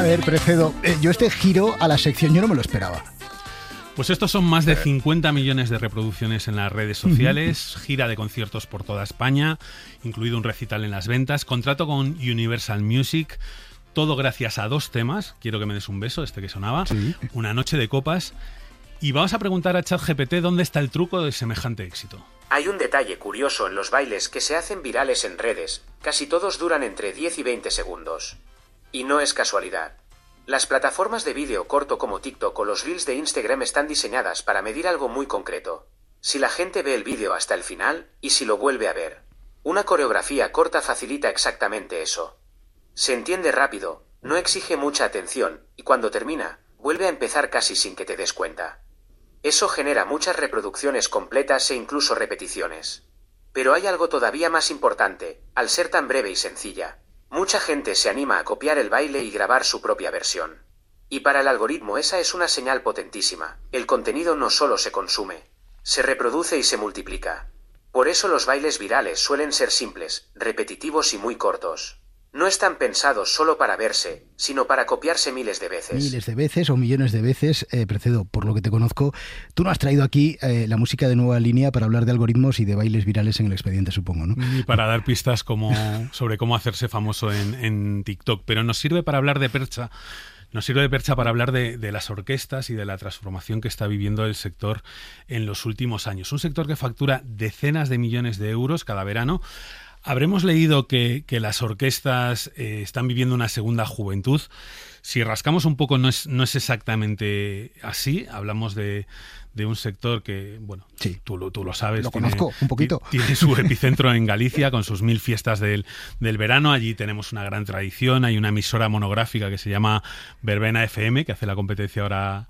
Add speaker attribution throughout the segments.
Speaker 1: A ver, Precedo, yo este giro a la sección yo no me lo esperaba.
Speaker 2: Pues estos son más de 50 millones de reproducciones en las redes sociales, gira de conciertos por toda España, incluido un recital en las ventas, contrato con Universal Music, todo gracias a 2 temas, quiero que me des un beso, este que sonaba, sí. Una noche de copas, y vamos a preguntar a ChatGPT dónde está el truco de semejante éxito.
Speaker 3: Hay un detalle curioso en los bailes que se hacen virales en redes, casi todos duran entre 10 y 20 segundos. Y no es casualidad. Las plataformas de vídeo corto como TikTok o los Reels de Instagram están diseñadas para medir algo muy concreto. Si la gente ve el vídeo hasta el final, y si lo vuelve a ver. Una coreografía corta facilita exactamente eso. Se entiende rápido, no exige mucha atención, y cuando termina, vuelve a empezar casi sin que te des cuenta. Eso genera muchas reproducciones completas e incluso repeticiones. Pero hay algo todavía más importante, al ser tan breve y sencilla. Mucha gente se anima a copiar el baile y grabar su propia versión. Y para el algoritmo esa es una señal potentísima. El contenido no solo se consume, se reproduce y se multiplica. Por eso los bailes virales suelen ser simples, repetitivos y muy cortos. No están pensados solo para verse, sino para copiarse miles de veces.
Speaker 1: Miles de veces o millones de veces, Precedo, por lo que te conozco, tú no has traído aquí la música de Nueva Línea para hablar de algoritmos y de bailes virales en el expediente, supongo, ¿no?
Speaker 2: Ni para dar pistas sobre cómo hacerse famoso en TikTok, pero nos sirve para hablar de percha. Nos sirve de percha para hablar de las orquestas y de la transformación que está viviendo el sector en los últimos años. Un sector que factura decenas de millones de euros cada verano. Habremos leído que las orquestas están viviendo una segunda juventud. Si rascamos un poco no es exactamente así. Hablamos de un sector que, bueno, sí, tú lo sabes.
Speaker 1: Lo conozco un poquito.
Speaker 2: Tiene su epicentro en Galicia con sus 1000 fiestas del verano. Allí tenemos una gran tradición. Hay una emisora monográfica que se llama Verbena FM, que hace la competencia ahora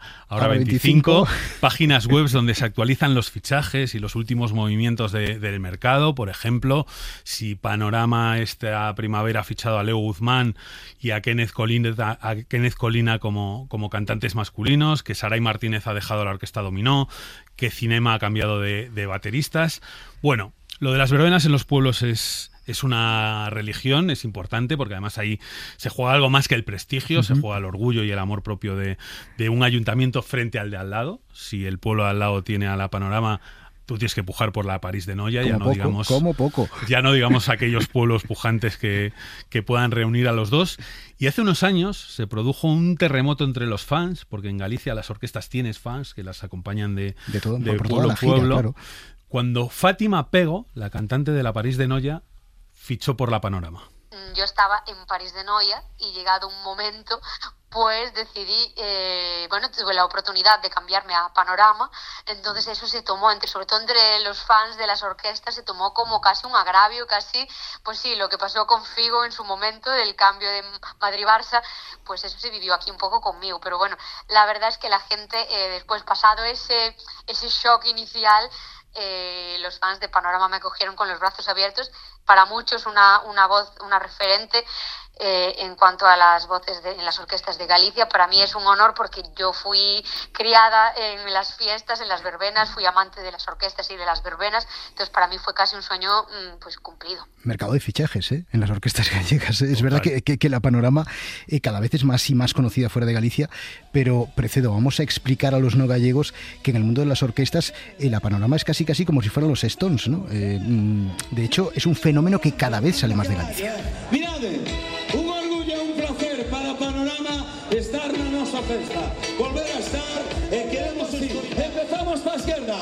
Speaker 2: 25. Páginas web donde se actualizan los fichajes y los últimos movimientos del mercado. Por ejemplo, si Panorama esta primavera ha fichado a Leo Guzmán y a Kenneth Colina como cantantes masculinos, que Saray Martínez ha dejado la Orquesta Dominó, que Cinema ha cambiado de bateristas. Bueno, lo de las verbenas en los pueblos es una religión, es importante porque además ahí se juega algo más que el prestigio, se juega el orgullo y el amor propio de un ayuntamiento frente al de al lado. Si el pueblo de al lado tiene a la Panorama, tú tienes que pujar por la París de Noia, ya no digamos aquellos pueblos pujantes que puedan reunir a los dos. Y hace unos años se produjo un terremoto entre los fans, porque en Galicia las orquestas tienes fans que las acompañan de pueblo a pueblo. Claro. Cuando Fátima Pego, la cantante de la París de Noia, fichó por la Panorama.
Speaker 4: Yo estaba en París de Noia y llegado un momento, pues decidí, tuve la oportunidad de cambiarme a Panorama, entonces eso se tomó, sobre todo entre los fans de las orquestas, se tomó como casi un agravio, casi, pues sí, lo que pasó con Figo en su momento, del cambio de Madrid-Barça, pues eso se vivió aquí un poco conmigo, pero bueno, la verdad es que la gente, después pasado ese shock inicial, los fans de Panorama me acogieron con los brazos abiertos. Para muchos una voz, una referente en cuanto a las voces en las orquestas de Galicia. Para mí es un honor porque yo fui criada en las fiestas, en las verbenas, fui amante de las orquestas y de las verbenas, entonces para mí fue casi un sueño pues cumplido.
Speaker 1: Mercado de fichajes en las orquestas gallegas. Es verdad que la Panorama cada vez es más y más conocida fuera de Galicia, pero Precedo, vamos a explicar a los no gallegos que en el mundo de las orquestas la Panorama es casi como si fueran los Stones, ¿no? De hecho, es un fenómeno que cada vez sale más de Galicia.
Speaker 5: Mirad, un orgullo, un placer para Panorama estar na nosa festa. Volver a estar queremos unir. Empezamos para a esquerda.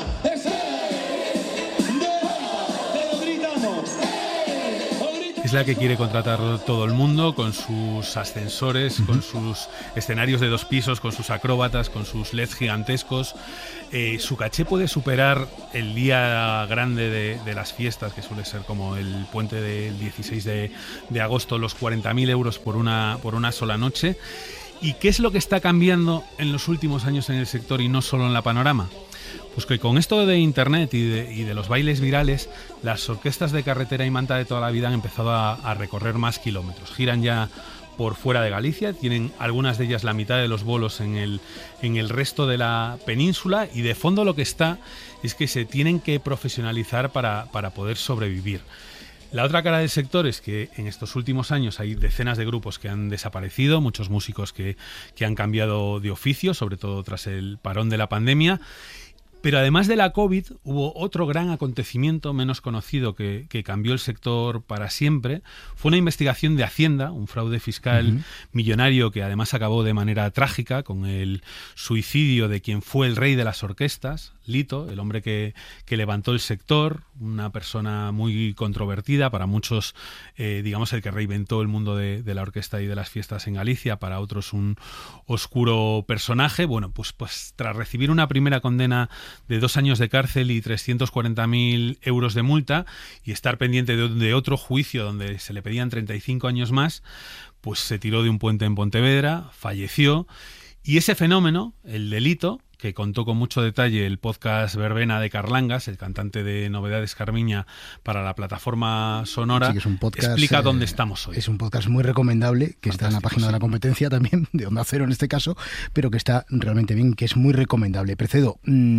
Speaker 2: Es la que quiere contratar todo el mundo, con sus ascensores, con sus escenarios de 2 pisos, con sus acróbatas, con sus LEDs gigantescos. Su caché puede superar el día grande de las fiestas, que suele ser como el puente del 16 de agosto, los 40.000 euros por una sola noche. ¿Y qué es lo que está cambiando en los últimos años en el sector y no solo en la Panorama? Pues que con esto de internet y de los bailes virales, las orquestas de carretera y manta de toda la vida han empezado a recorrer más kilómetros. Giran ya por fuera de Galicia, tienen algunas de ellas la mitad de los bolos en el resto de la península, y de fondo lo que está es que se tienen que profesionalizar para poder sobrevivir. La otra cara del sector es que en estos últimos años hay decenas de grupos que han desaparecido, muchos músicos que han cambiado de oficio, sobre todo tras el parón de la pandemia. Pero además de la COVID, hubo otro gran acontecimiento menos conocido que cambió el sector para siempre. Fue una investigación de Hacienda, un fraude fiscal millonario que además acabó de manera trágica con el suicidio de quien fue el rey de las orquestas, Lito, el hombre que levantó el sector, una persona muy controvertida, para muchos, digamos, el que reinventó el mundo de la orquesta y de las fiestas en Galicia, para otros un oscuro personaje. Bueno, pues tras recibir una primera condena de 2 años de cárcel y 340.000 euros de multa y estar pendiente de otro juicio donde se le pedían 35 años más, pues se tiró de un puente en Pontevedra, falleció, y ese fenómeno, el delito, que contó con mucho detalle el podcast Verbena de Carlangas, el cantante de Novedades Carmiña para la plataforma Sonora, sí, que es un podcast, explica dónde estamos hoy.
Speaker 1: Es un podcast muy recomendable, que fantástico, está en la página de la competencia también, de Onda Cero en este caso, pero que está realmente bien, que es muy recomendable. Precedo,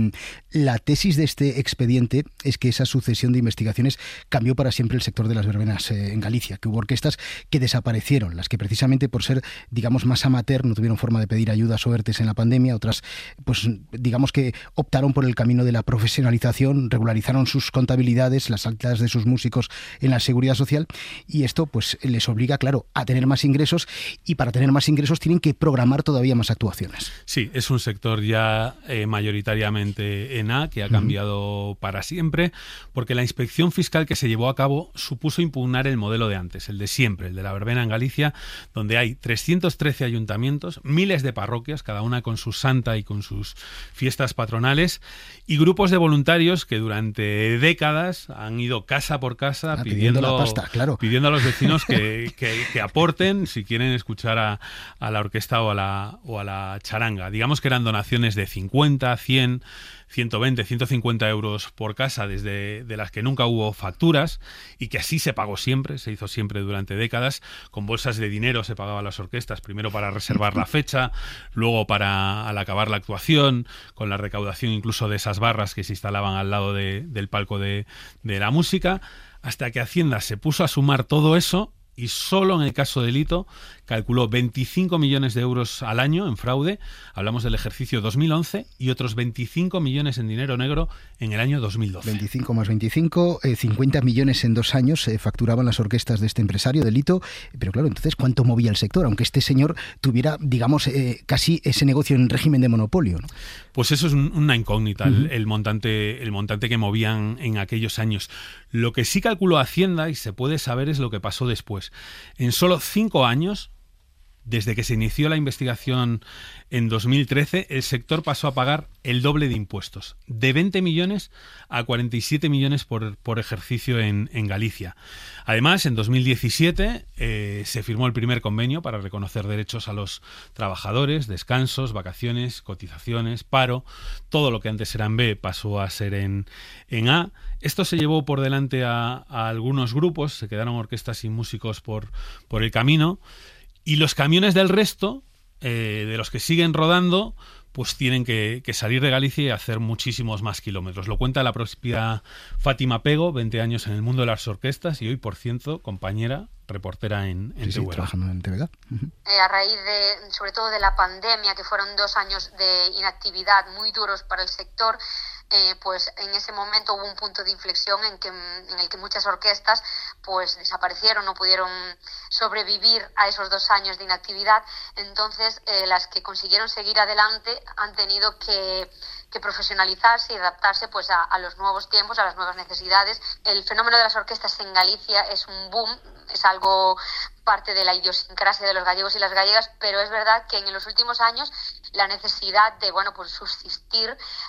Speaker 1: la tesis de este expediente es que esa sucesión de investigaciones cambió para siempre el sector de las verbenas en Galicia, que hubo orquestas que desaparecieron, las que precisamente por ser, digamos, más amateur no tuvieron forma de pedir ayudas o ERTES en la pandemia, otras, pues digamos que optaron por el camino de la profesionalización, regularizaron sus contabilidades, las altas de sus músicos en la seguridad social, y esto pues les obliga, claro, a tener más ingresos, y para tener más ingresos tienen que programar todavía más actuaciones.
Speaker 2: Sí, es un sector ya mayoritariamente ENA, que ha cambiado para siempre, porque la inspección fiscal que se llevó a cabo supuso impugnar el modelo de antes, el de siempre, el de la verbena en Galicia, donde hay 313 ayuntamientos, miles de parroquias, cada una con su santa y con sus fiestas patronales, y grupos de voluntarios que durante décadas han ido casa por casa pidiendo
Speaker 1: la pasta, claro,
Speaker 2: pidiendo a los vecinos que aporten si quieren escuchar a la orquesta o a la charanga. Digamos que eran donaciones de 50, 100, 120, 150 euros por casa, de las que nunca hubo facturas, y que así se pagó siempre, se hizo siempre durante décadas. Con bolsas de dinero se pagaban las orquestas, primero para reservar la fecha, luego para al acabar la actuación, con la recaudación incluso de esas barras que se instalaban al lado del palco de la música, hasta que Hacienda se puso a sumar todo eso, y solo en el caso de Lito calculó 25 millones de euros al año en fraude, hablamos del ejercicio 2011, y otros 25 millones en dinero negro en el año 2012.
Speaker 1: 25 más 25, 50 millones en 2 años facturaban las orquestas de este empresario, de Lito, pero claro, entonces ¿cuánto movía el sector? Aunque este señor tuviera, digamos, casi ese negocio en régimen de monopolio, ¿no?
Speaker 2: Pues eso es una incógnita, el montante que movían en aquellos años. Lo que sí calculó Hacienda, y se puede saber, es lo que pasó después. En solo 5 años, desde que se inició la investigación en 2013, el sector pasó a pagar el doble de impuestos, de 20 millones a 47 millones por ejercicio en Galicia. Además, en 2017 se firmó el primer convenio para reconocer derechos a los trabajadores, descansos, vacaciones, cotizaciones, paro. Todo lo que antes era en B pasó a ser en A. Esto se llevó por delante a algunos grupos, se quedaron orquestas y músicos por el camino, y los camiones del resto, de los que siguen rodando, pues tienen que salir de Galicia y hacer muchísimos más kilómetros. Lo cuenta la propia Fátima Pego, 20 años en el mundo de las orquestas y hoy, por cierto, compañera, reportera en
Speaker 1: sí, trabajando en TVG.
Speaker 4: A raíz sobre todo de la pandemia, que fueron 2 años de inactividad muy duros para el sector, pues en ese momento hubo un punto de inflexión en el que muchas orquestas pues desaparecieron, no pudieron sobrevivir a esos 2 años de inactividad. Entonces las que consiguieron seguir adelante han tenido que profesionalizarse y adaptarse pues a los nuevos tiempos, a las nuevas necesidades. El fenómeno de las orquestas en Galicia es un boom, es algo parte de la idiosincrasia de los gallegos y las gallegas, pero es verdad que en los últimos años la necesidad de subsistir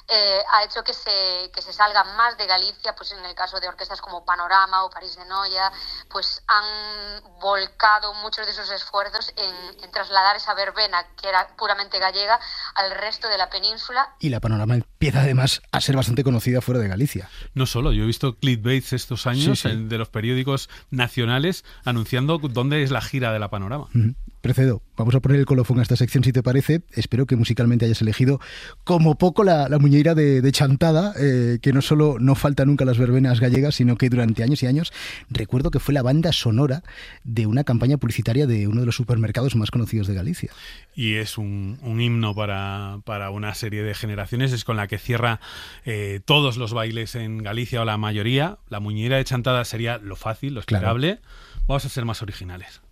Speaker 4: ha hecho que se salga más de Galicia. Pues en el caso de orquestas como Panorama o París de Noia, pues han volcado muchos de sus esfuerzos en trasladar esa verbena que era puramente gallega al resto de la península.
Speaker 1: Y la Panorama empieza además a ser bastante conocida fuera de Galicia.
Speaker 2: No solo, yo he visto clickbaits estos años de los periódicos nacionales anunciando dónde es la gira de la Panorama.
Speaker 1: Precedo, vamos a poner el colofón a esta sección si te parece. Espero que musicalmente hayas elegido como poco la muñeira de Chantada, que no solo no falta nunca las verbenas gallegas, sino que durante años y años recuerdo que fue la banda sonora de una campaña publicitaria de uno de los supermercados más conocidos de Galicia.
Speaker 2: Y es un himno para una serie de generaciones, es con la que cierra todos los bailes en Galicia o la mayoría. La muñeira de Chantada sería lo fácil, lo esperable. Claro. Vamos a ser más originales.